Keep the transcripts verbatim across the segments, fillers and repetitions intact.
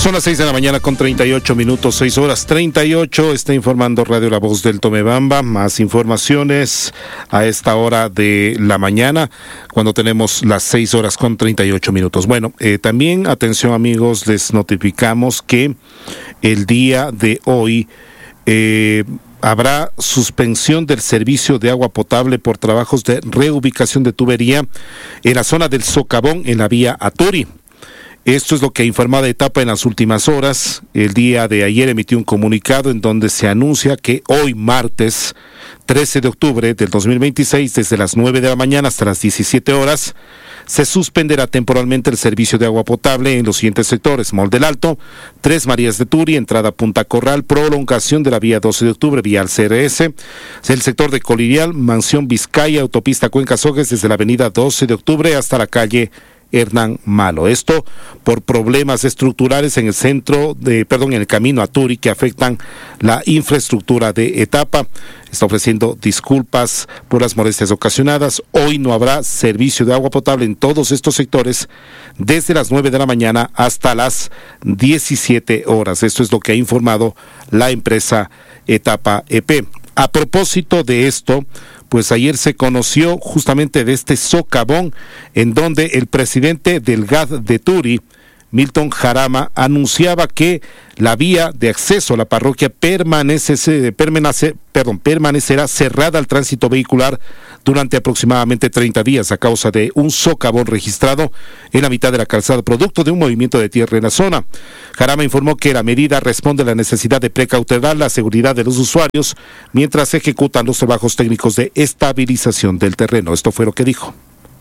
Son las seis de la mañana con treinta y ocho minutos, seis horas treinta y ocho, está informando Radio La Voz del Tomebamba. Más informaciones a esta hora de la mañana, cuando tenemos las seis horas con treinta y ocho minutos. Bueno, eh, también, atención amigos, les notificamos que el día de hoy eh, habrá suspensión del servicio de agua potable por trabajos de reubicación de tubería en la zona del Socavón, en la vía Aturi. Esto es lo que ha informado Etapa en las últimas horas. El día de ayer emitió un comunicado en donde se anuncia que hoy, martes trece de octubre del dos mil veintiséis, desde las nueve de la mañana hasta las diecisiete horas, se suspenderá temporalmente el servicio de agua potable en los siguientes sectores: Mall del Alto, Tres Marías de Turi, entrada Punta Corral, prolongación de la vía doce de octubre, vía al C R S, el sector de Colirial, Mansión Vizcaya, autopista Cuenca Sogues, desde la avenida doce de octubre hasta la calle Hernán Malo. Esto por problemas estructurales en el centro de, perdón, en el camino a Turi, que afectan la infraestructura de Etapa. Está ofreciendo disculpas por las molestias ocasionadas. Hoy no habrá servicio de agua potable en todos estos sectores desde las nueve de la mañana hasta las diecisiete horas. Esto es lo que ha informado la empresa Etapa E P. A propósito de esto, pues ayer se conoció justamente de este socavón en donde el presidente del G A D de Turi, Milton Jarama, anunciaba que la vía de acceso a la parroquia permanece, permanece, perdón, permanecerá cerrada al tránsito vehicular durante aproximadamente treinta días a causa de un socavón registrado en la mitad de la calzada, producto de un movimiento de tierra en la zona. Jarama informó que la medida responde a la necesidad de precautelar la seguridad de los usuarios mientras se ejecutan los trabajos técnicos de estabilización del terreno. Esto fue lo que dijo.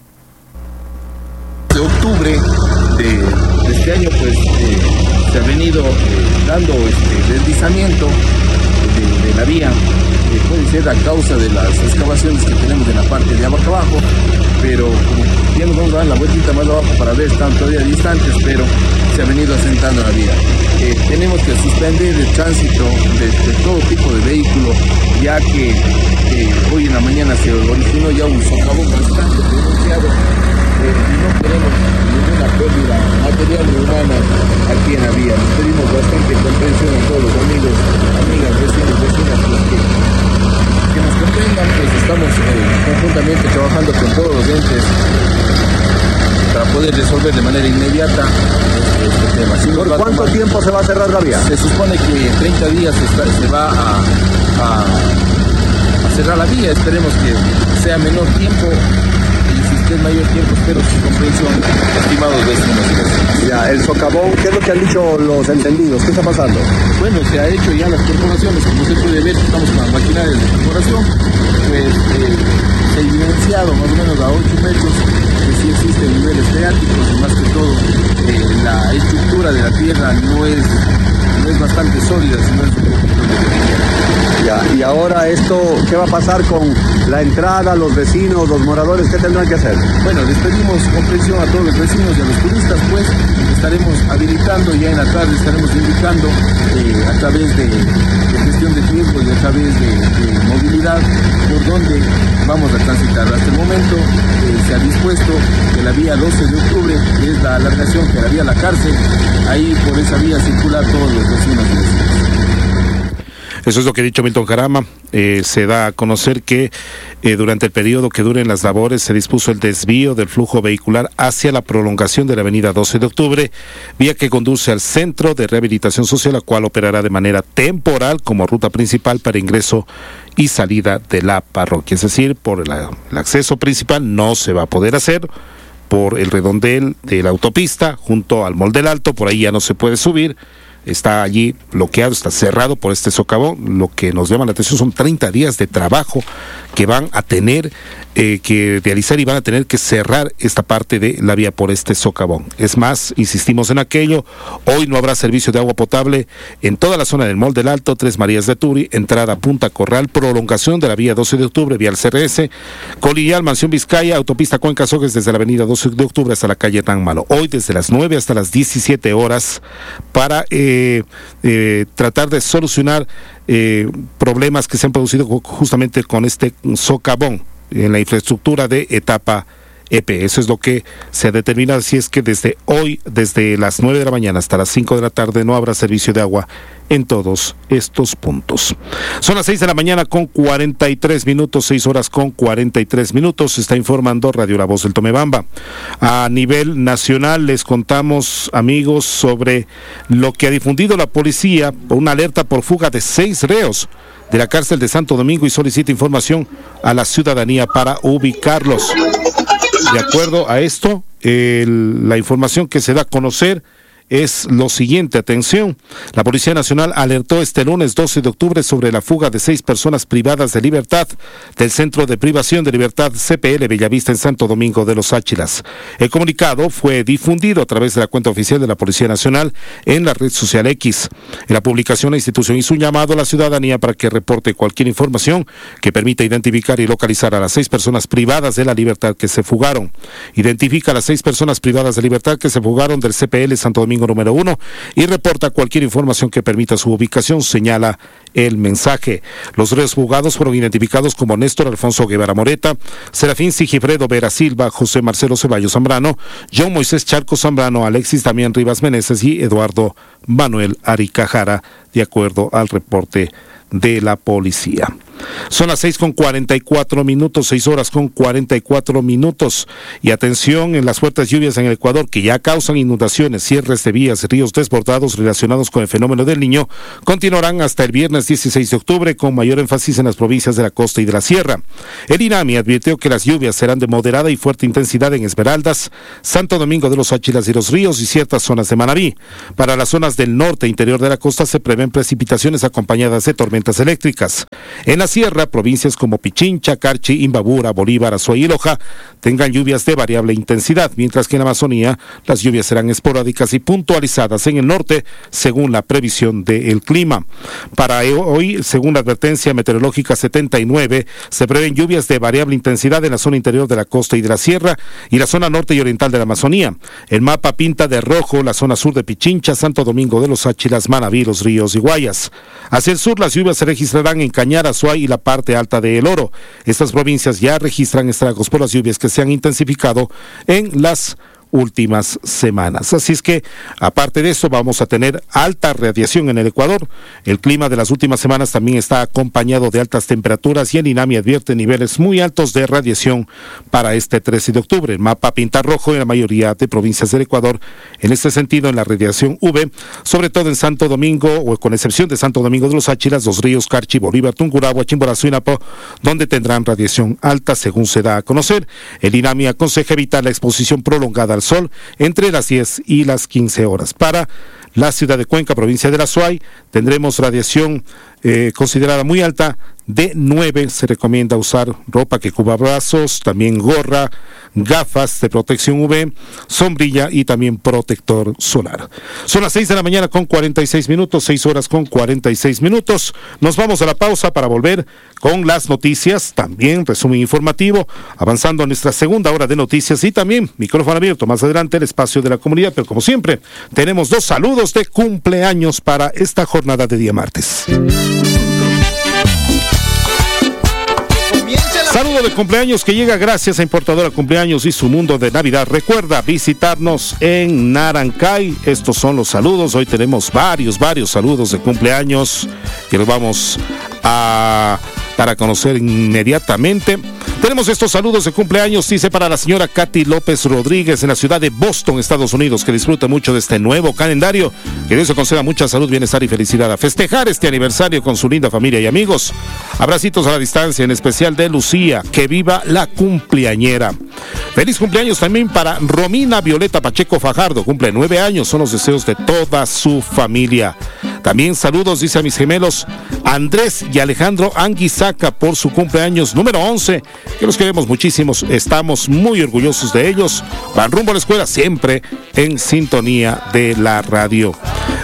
De octubre de, de este año, pues eh, se ha venido eh, dando este deslizamiento de, de la vía. Eh, puede ser a causa de las excavaciones que tenemos en la parte de abajo abajo, pero como ya nos vamos a dar la vueltita más abajo para ver, están todavía distantes, pero se ha venido asentando la vía. Eh, tenemos que suspender el tránsito de, de todo tipo de vehículo, ya que eh, hoy en la mañana se originó ya un socavón bastante pronunciado. Eh, y no queremos ninguna pérdida material ni humana aquí en la vía. Nos pedimos bastante comprensión a todos los amigos, amigas, vecinos, vecinas, que, que nos comprendan, pues estamos eh, conjuntamente trabajando con todos los entes para poder resolver de manera inmediata este, este tema. Si ¿Por cuánto tomar, tiempo se va a cerrar la vía? Se supone que en treinta días se, está, se va a, a, a cerrar la vía. Esperemos que sea menor tiempo. El mayor tiempo, espero su comprensión, estimados vecinos y vecinas. Ya, el socavón, ¿qué es lo que han dicho los entendidos? ¿Qué está pasando? Bueno, se ha hecho ya las perforaciones, como se puede ver, estamos con la maquinaria de perforación, pues eh, se ha evidenciado más o menos a ocho metros que sí existen niveles freáticos y más que todo eh, la estructura de la tierra no es, no es bastante sólida, sino es un poquito de... Ya, y ahora esto, ¿qué va a pasar con la entrada, los vecinos, los moradores? ¿Qué tendrán que hacer? Bueno, les pedimos comprensión a todos los vecinos y a los turistas, pues estaremos habilitando, ya en la tarde estaremos indicando eh, a través de, de gestión de tiempo y a través de, de movilidad por dónde vamos a transitar. Hasta el momento eh, se ha dispuesto que la vía doce de octubre, que es la alargación que la vía La Cárcel, ahí por esa vía circular todos los vecinos y vecinos. Eso es lo que ha dicho Milton Jarama. Eh, se da a conocer que eh, durante el periodo que duren las labores se dispuso el desvío del flujo vehicular hacia la prolongación de la avenida doce de octubre, vía que conduce al Centro de Rehabilitación Social, la cual operará de manera temporal como ruta principal para ingreso y salida de la parroquia. Es decir, por el, el acceso principal no se va a poder hacer, por el redondel de la autopista junto al Mall del Alto, por ahí ya no se puede subir. Está allí bloqueado, está cerrado por este socavón. Lo que nos llama la atención son treinta días de trabajo que van a tener eh, que realizar y van a tener que cerrar esta parte de la vía por este socavón. Es más, insistimos en aquello, hoy no habrá servicio de agua potable en toda la zona del Mall del Alto, Tres Marías de Turi, entrada Punta Corral, prolongación de la vía doce de octubre, vía al C R S, Colirial, Mansión Vizcaya, autopista Cuenca Sogues desde la avenida doce de octubre hasta la calle Hernán Malo. Hoy desde las nueve hasta las diecisiete horas para eh, eh, tratar de solucionar eh, problemas que se han producido justamente con este socavón en la infraestructura de Etapa E P. Eso es lo que se determina, así es que desde hoy, desde las nueve de la mañana hasta las cinco de la tarde, no habrá servicio de agua en todos estos puntos. Son las seis de la mañana con cuarenta y tres minutos, seis horas con cuarenta y tres minutos, se está informando Radio La Voz del Tomebamba. A nivel nacional les contamos, amigos, sobre lo que ha difundido la policía, una alerta por fuga de seis reos de la cárcel de Santo Domingo y solicita información a la ciudadanía para ubicarlos. De acuerdo a esto, el, la información que se da a conocer es lo siguiente, atención, la Policía Nacional alertó este lunes doce de octubre sobre la fuga de seis personas privadas de libertad del Centro de Privación de Libertad C P L Bellavista en Santo Domingo de los Áchilas. El comunicado fue difundido a través de la cuenta oficial de la Policía Nacional en la red social X. En la publicación, la institución hizo un llamado a la ciudadanía para que reporte cualquier información que permita identificar y localizar a las seis personas privadas de la libertad que se fugaron. Identifica a las seis personas privadas de libertad que se fugaron del C P L Santo Domingo número uno y reporta cualquier información que permita su ubicación, señala el mensaje. Los reos fugados fueron identificados como Néstor Alfonso Guevara Moreta, Serafín Sigifredo Vera Silva, José Marcelo Ceballos Zambrano, John Moisés Charco Zambrano, Alexis Damián Rivas Meneses y Eduardo Manuel Aricajara, de acuerdo al reporte de la policía. Son las seis con cuarenta y cuatro minutos, seis horas con cuarenta y cuatro minutos. Y atención, en las fuertes lluvias en el Ecuador que ya causan inundaciones, cierres de vías, ríos desbordados relacionados con el fenómeno del Niño, continuarán hasta el viernes dieciséis de octubre con mayor énfasis en las provincias de la costa y de la sierra. El INAMI advirtió que las lluvias serán de moderada y fuerte intensidad en Esmeraldas, Santo Domingo de los Áchilas y los Ríos y ciertas zonas de Manabí. Para las zonas del norte e interior de la costa se prevén precipitaciones acompañadas de tormentas eléctricas. En la sierra, provincias como Pichincha, Carchi, Imbabura, Bolívar, Azuay y Loja tengan lluvias de variable intensidad, mientras que en la Amazonía las lluvias serán esporádicas y puntualizadas en el norte, según la previsión del clima. Para hoy, según la advertencia meteorológica setenta y nueve, se prevén lluvias de variable intensidad en la zona interior de la costa y de la sierra y la zona norte y oriental de la Amazonía. El mapa pinta de rojo la zona sur de Pichincha, Santo Domingo de los Áchilas, Manabí, Los Ríos y Guayas. Hacia el sur, las lluvias se registrarán en Cañar, Azuay y la parte alta de El Oro. Estas provincias ya registran estragos por las lluvias que se han intensificado en las últimas semanas. Así es que, aparte de eso, vamos a tener alta radiación en el Ecuador. El clima de las últimas semanas también está acompañado de altas temperaturas y el INAMI advierte niveles muy altos de radiación para este trece de octubre. El mapa pinta rojo en la mayoría de provincias del Ecuador. En este sentido, en la radiación U V, sobre todo en Santo Domingo, o con excepción de Santo Domingo de los Áchilas, Los Ríos, Carchi, Bolívar, Tungurahua, Chimborazo y Napo, donde tendrán radiación alta, según se da a conocer. El INAMI aconseja evitar la exposición prolongada al sol entre las diez y las quince horas. Para la ciudad de Cuenca, provincia de la Azuay, tendremos radiación eh, considerada muy alta de nueve. Se recomienda usar ropa que cubra brazos, también gorra, gafas de protección U V, sombrilla y también protector solar. Son las seis de la mañana con cuarenta y seis minutos, seis horas con cuarenta y seis minutos. Nos vamos a la pausa para volver con las noticias, también resumen informativo, avanzando a nuestra segunda hora de noticias y también micrófono abierto más adelante el espacio de la comunidad, pero como siempre tenemos dos saludos de cumpleaños para esta jornada de día martes. Saludo de cumpleaños que llega gracias a Importadora Cumpleaños y su mundo de Navidad. Recuerda visitarnos en Narancay. Estos son los saludos. Hoy tenemos varios, varios saludos de cumpleaños que los vamos a dar a conocer inmediatamente. Tenemos estos saludos de cumpleaños, dice para la señora Katy López Rodríguez en la ciudad de Boston, Estados Unidos, que disfruta mucho de este nuevo calendario. Que Dios le conceda mucha salud, bienestar y felicidad a festejar este aniversario con su linda familia y amigos. Abracitos a la distancia, en especial de Lucía, que viva la cumpleañera. Feliz cumpleaños también para Romina Violeta Pacheco Fajardo, cumple nueve años, son los deseos de toda su familia. También saludos, dice a mis gemelos Andrés y Alejandro Anguizaca por su cumpleaños número once, que los queremos muchísimos, estamos muy orgullosos de ellos. Van rumbo a la escuela siempre en sintonía de la radio.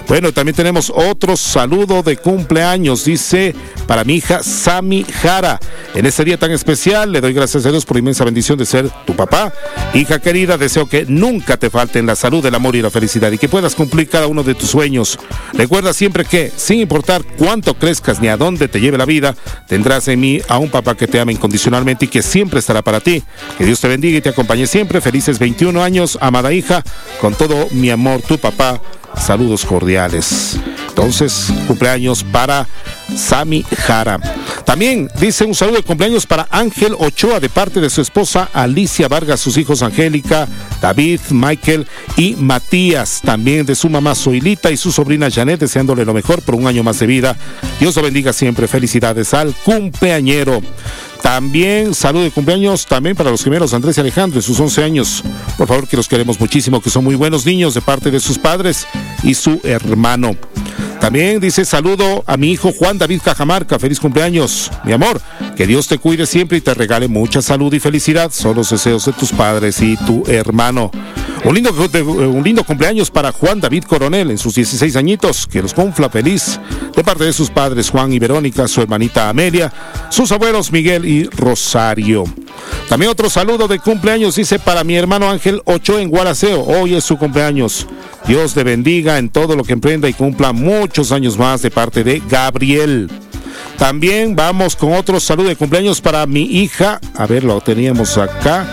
Bueno, también tenemos otro saludo de cumpleaños, dice, para mi hija Sami Jara. En este día tan especial, le doy gracias a Dios por la inmensa bendición de ser tu papá. Hija querida, deseo que nunca te falten la salud, el amor y la felicidad y que puedas cumplir cada uno de tus sueños. Recuerda siempre que, sin importar cuánto crezcas ni a dónde te lleve la vida, tendrás en mí a un papá que te ama incondicionalmente y que siempre estará para ti. Que Dios te bendiga y te acompañe siempre. Felices veintiún años, amada hija, con todo mi amor, tu papá. Saludos cordiales. Entonces, cumpleaños para Sami Jara. También dice un saludo de cumpleaños para Ángel Ochoa de parte de su esposa Alicia Vargas, sus hijos Angélica, David, Michael y Matías. También de su mamá Zoilita y su sobrina Janet, deseándole lo mejor por un año más de vida. Dios lo bendiga siempre. Felicidades al cumpleañero. También saludo de cumpleaños también para los gemelos Andrés y Alejandro, de sus once años. Por favor, que los queremos muchísimo, que son muy buenos niños de parte de sus padres y su hermano. También dice saludo a mi hijo Juan David Cajamarca, feliz cumpleaños, mi amor, que Dios te cuide siempre y te regale mucha salud y felicidad, son los deseos de tus padres y tu hermano. Un lindo, un lindo cumpleaños para Juan David Coronel en sus dieciséis añitos, que los cumpla feliz, de parte de sus padres Juan y Verónica, su hermanita Amelia, sus abuelos Miguel y Rosario. También otro saludo de cumpleaños dice para mi hermano Ángel Ochoa en Gualaceo, hoy es su cumpleaños. Dios te bendiga en todo lo que emprenda y cumpla muchos años más de parte de Gabriel. También vamos con otro saludo de cumpleaños para mi hija, a ver, lo teníamos acá,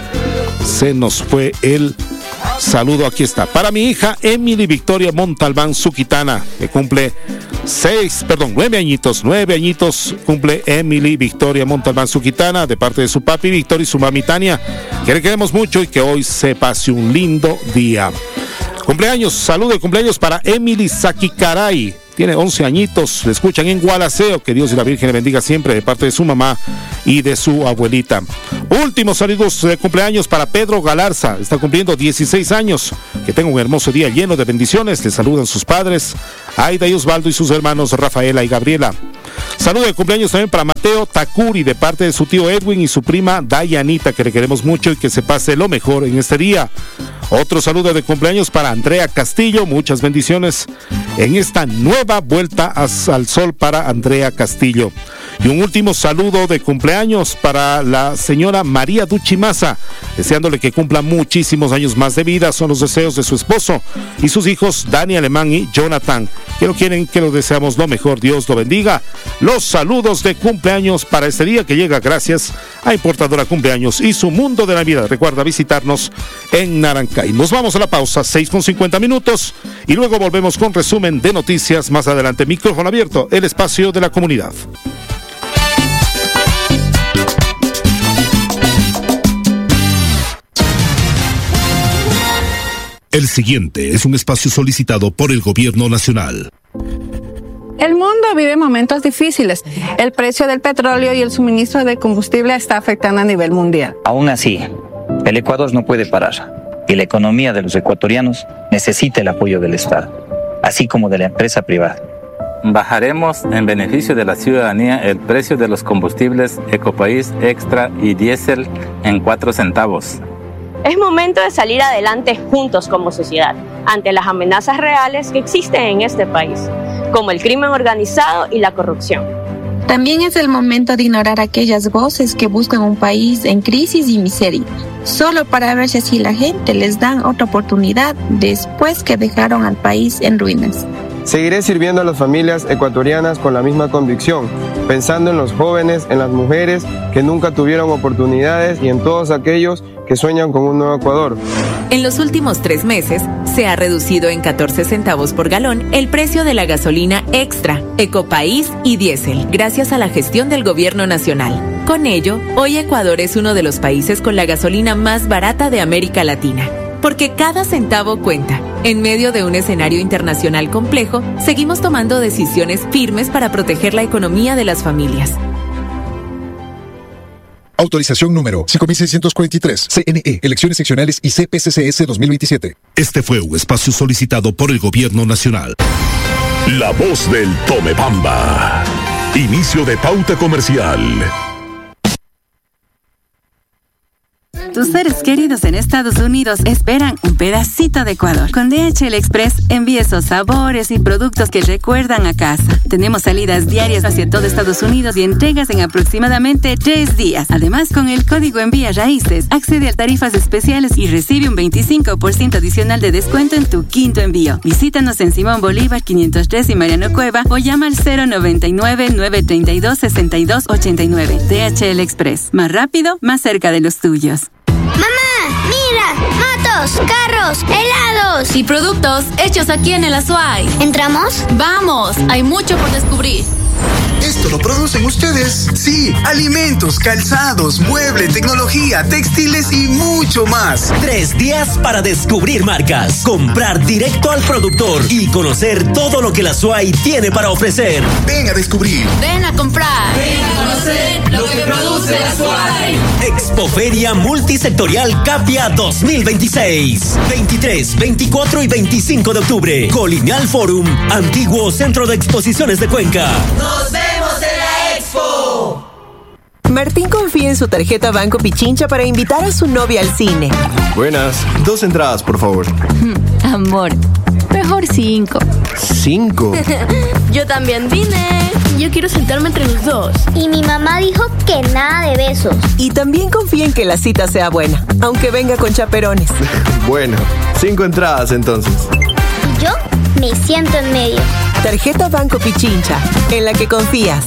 se nos fue el saludo, aquí está, para mi hija Emily Victoria Montalbán Suquitana, que cumple seis, perdón, nueve añitos, nueve añitos cumple Emily Victoria Montalbán Suquitana, de parte de su papi Víctor y su mami Tania, que le queremos mucho y que hoy se pase un lindo día. Cumpleaños, saludo de cumpleaños para Emily Saquicaray, tiene once añitos, le escuchan en Gualaceo, que Dios y la Virgen le bendiga siempre de parte de su mamá y de su abuelita. Últimos saludos de cumpleaños para Pedro Galarza, está cumpliendo dieciséis años, que tenga un hermoso día lleno de bendiciones, le saludan sus padres, Aida y Osvaldo y sus hermanos Rafaela y Gabriela. Saludo de cumpleaños también para Mateo Takuri de parte de su tío Edwin y su prima Dayanita, que le queremos mucho y que se pase lo mejor en este día. Otro saludo de cumpleaños para Andrea Castillo, muchas bendiciones en esta nueva vuelta al sol para Andrea Castillo. Y un último saludo de cumpleaños para la señora María Duchimaza, deseándole que cumpla muchísimos años más de vida, son los deseos de su esposo y sus hijos Dani Alemán y Jonathan, que lo quieren, que lo deseamos lo mejor, Dios lo bendiga. Los saludos de cumpleaños para este día que llega gracias a Importadora Cumpleaños y su mundo de Navidad. Recuerda visitarnos en Narancay. Nos vamos a la pausa, seis con cincuenta minutos, y luego volvemos con resumen de noticias más adelante. Micrófono abierto, el espacio de la comunidad. El siguiente es un espacio solicitado por el Gobierno Nacional. El mundo vive momentos difíciles. El precio del petróleo y el suministro de combustible está afectando a nivel mundial. Aún así, el Ecuador no puede parar y la economía de los ecuatorianos necesita el apoyo del Estado, así como de la empresa privada. Bajaremos en beneficio de la ciudadanía el precio de los combustibles Ecopaís, Extra y Diésel en cuatro centavos. Es momento de salir adelante juntos como sociedad, ante las amenazas reales que existen en este país, como el crimen organizado y la corrupción. También es el momento de ignorar aquellas voces que buscan un país en crisis y miseria, solo para ver si así la gente les dan otra oportunidad después que dejaron al país en ruinas. Seguiré sirviendo a las familias ecuatorianas con la misma convicción, pensando en los jóvenes, en las mujeres que nunca tuvieron oportunidades y en todos aquellos que sueñan con un nuevo Ecuador. En los últimos tres meses, se ha reducido en catorce centavos por galón el precio de la gasolina Extra, Ecopaís y Diésel, gracias a la gestión del Gobierno Nacional. Con ello, hoy Ecuador es uno de los países con la gasolina más barata de América Latina. Porque cada centavo cuenta. En medio de un escenario internacional complejo, seguimos tomando decisiones firmes para proteger la economía de las familias. Autorización número cinco mil seiscientos cuarenta y tres, C N E, Elecciones Seccionales y C P C C S dos mil veintisiete. Este fue un espacio solicitado por el Gobierno Nacional. La voz del Tomebamba. Inicio de pauta comercial. Tus seres queridos en Estados Unidos esperan un pedacito de Ecuador. Con D H L Express envía esos sabores y productos que recuerdan a casa. Tenemos salidas diarias hacia todo Estados Unidos y entregas en aproximadamente tres días. Además, con el código Envía Raíces, accede a tarifas especiales y recibe un veinticinco por ciento adicional de descuento en tu quinto envío. Visítanos en Simón Bolívar quinientos tres y Mariano Cueva o llama al cero noventa y nueve, nueve treinta y dos, sesenta y dos ochenta y nueve. D H L Express. Más rápido, más cerca de los tuyos. ¡Mamá! ¡Mira! ¡Motos! ¡Carros! ¡Helados! Y productos hechos aquí en el Azuay. ¿Entramos? ¡Vamos! Hay mucho por descubrir. ¿Esto lo producen ustedes? Sí, alimentos, calzados, muebles, tecnología, textiles y mucho más. Tres días para descubrir marcas, comprar directo al productor y conocer todo lo que la Azuay tiene para ofrecer. Ven a descubrir. Ven a comprar. Ven a conocer lo que produce la Azuay. Expoferia Multisectorial Capia dos mil veintiséis. veintitrés, veinticuatro y veinticinco de octubre. Colonial Forum, antiguo Centro de Exposiciones de Cuenca. ¡Nos vemos en la Expo! Martín confía en su tarjeta Banco Pichincha para invitar a su novia al cine. Buenas, dos entradas, por favor. Amor, mejor cinco. ¿Cinco? Yo también vine. Yo quiero sentarme entre los dos. Y mi mamá dijo que nada de besos. Y también confía en que la cita sea buena, aunque venga con chaperones. Bueno, cinco entradas entonces. Y yo me siento en medio. Tarjeta Banco Pichincha, en la que confías.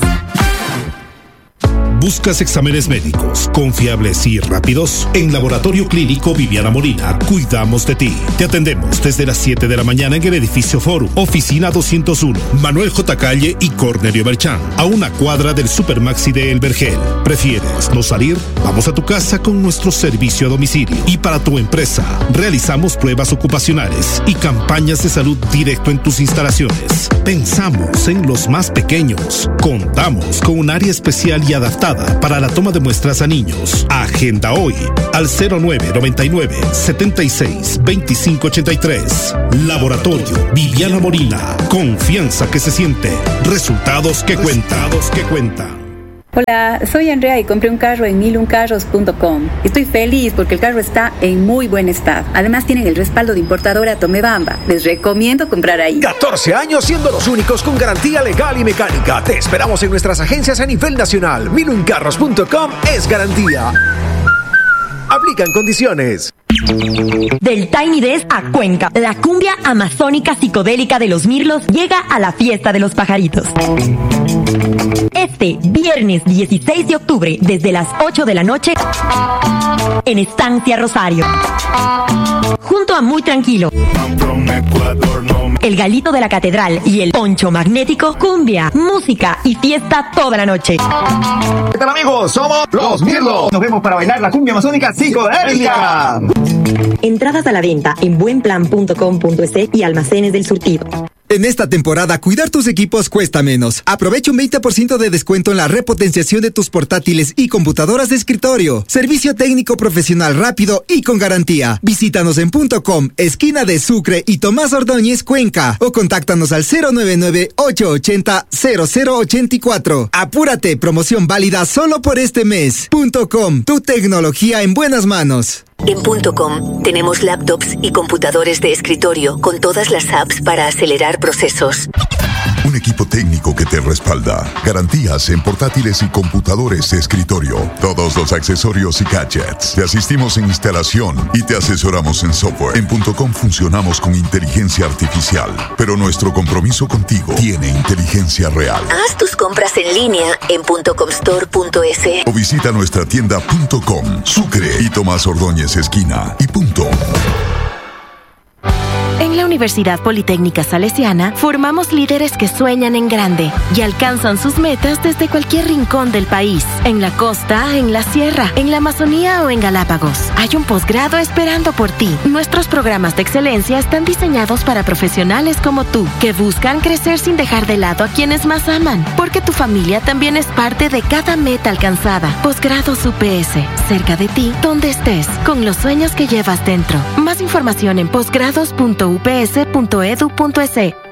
¿Buscas exámenes médicos confiables y rápidos? En Laboratorio Clínico Viviana Molina, cuidamos de ti. Te atendemos desde las siete de la mañana en el edificio Forum, oficina doscientos uno, Manuel J. Calle y Cornelio Berchán, a una cuadra del Supermaxi de El Vergel. ¿Prefieres no salir? Vamos a tu casa con nuestro servicio a domicilio. Y para tu empresa, realizamos pruebas ocupacionales y campañas de salud directo en tus instalaciones. Pensamos en los más pequeños. Contamos con un área especial y adaptada para la toma de muestras a niños. Agenda hoy al cero nueve noventa y nueve, setenta y seis, veinticinco ochenta y tres. Laboratorio Viviana Molina. Confianza que se siente. Resultados que cuentan. que cuentan. Hola, soy Andrea y compré un carro en mil un carros punto com. Estoy feliz porque el carro está en muy buen estado. Además tienen el respaldo de importadora Tomebamba. Les recomiendo comprar ahí. catorce años siendo los únicos con garantía legal y mecánica. Te esperamos en nuestras agencias a nivel nacional. mil un carros punto com es garantía. Aplican condiciones. Del Tiny Desk a Cuenca, la cumbia amazónica psicodélica de los mirlos llega a la fiesta de los pajaritos. Este viernes dieciséis de octubre, desde las ocho de la noche, en Estancia Rosario. Junto a Muy Tranquilo, el Galito de la Catedral y el Poncho Magnético, cumbia, música y fiesta toda la noche. ¿Qué tal, amigos? Somos los Mirlos. Nos vemos para bailar la cumbia amazónica psicodélica. Entradas a la venta en buenplan punto com punto es y almacenes del surtido. En esta temporada, cuidar tus equipos cuesta menos. Aprovecha un veinte por ciento de descuento en la repotenciación de tus portátiles y computadoras de escritorio. Servicio técnico profesional rápido y con garantía. Visítanos en punto com, esquina de Sucre y Tomás Ordóñez, Cuenca. O contáctanos al cero nueve nueve, ocho ocho cero, cero cero ocho cuatro. Apúrate, promoción válida solo por este mes. Punto com, tu tecnología en buenas manos. En punto com tenemos laptops y computadores de escritorio con todas las apps para acelerar procesos. Un equipo técnico que te respalda. Garantías en portátiles y computadores de escritorio. Todos los accesorios y gadgets. Te asistimos en instalación y te asesoramos en software. En punto com funcionamos con inteligencia artificial, pero nuestro compromiso contigo tiene inteligencia real. Haz tus compras en línea en punto com store punto es o visita nuestra tienda punto com, Sucre y Tomás Ordóñez esquina y punto. En la Universidad Politécnica Salesiana formamos líderes que sueñan en grande y alcanzan sus metas desde cualquier rincón del país. En la costa, en la sierra, en la Amazonía o en Galápagos. Hay un posgrado esperando por ti. Nuestros programas de excelencia están diseñados para profesionales como tú, que buscan crecer sin dejar de lado a quienes más aman, porque tu familia también es parte de cada meta alcanzada. Posgrados U P S, cerca de ti, donde estés, con los sueños que llevas dentro. Más información en posgrados punto u p s punto edu punto es.